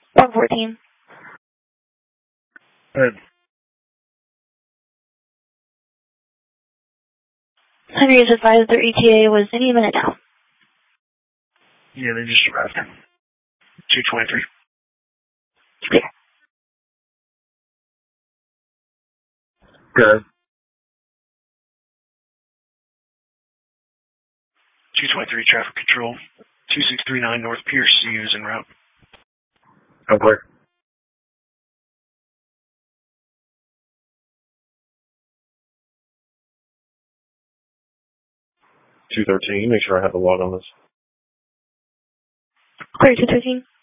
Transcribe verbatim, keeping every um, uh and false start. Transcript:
one fourteen. Good. Henry is advised their E T A was any minute now. Yeah, they just arrived. two twenty-three. Clear. Good. two twenty-three traffic control. two six three nine North Pierce, C U is en route. Okay. two thirteen, make sure I have the log on this. Clear two thirteen.